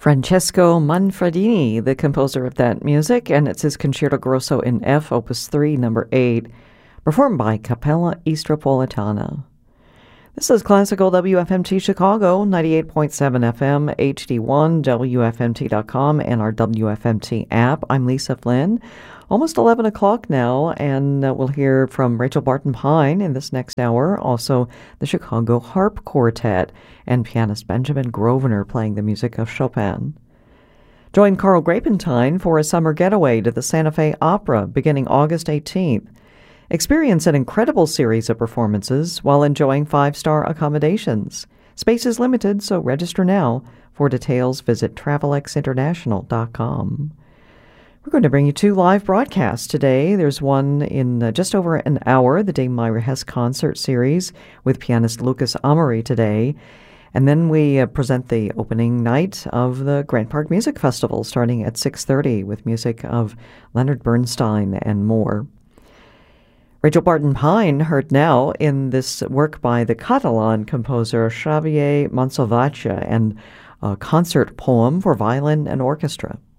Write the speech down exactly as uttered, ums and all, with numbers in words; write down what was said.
Francesco Manfredini, the composer of that music, and it's his Concerto Grosso in F, Opus three, number eight, performed by Capella Istropolitana. This is Classical W F M T Chicago, ninety-eight point seven F M, H D one, W F M T dot com, and our W F M T app. I'm Lisa Flynn. Almost eleven o'clock now, and uh, we'll hear from Rachel Barton Pine in this next hour. Also, the Chicago Harp Quartet and pianist Benjamin Grosvenor playing the music of Chopin. Join Carl Grapentine for a summer getaway to the Santa Fe Opera beginning August eighteenth. Experience an incredible series of performances while enjoying five-star accommodations. Space is limited, so register now. For details, visit travel x international dot com. We're going to bring you two live broadcasts today. There's one in uh, just over an hour, the Dame Myra Hess concert series with pianist Lucas Amory today. And then we uh, present the opening night of the Grant Park Music Festival starting at six thirty with music of Leonard Bernstein and more. Rachel Barton Pine heard now in this work by the Catalan composer Xavier Monsalvatge and a concert poem for violin and orchestra.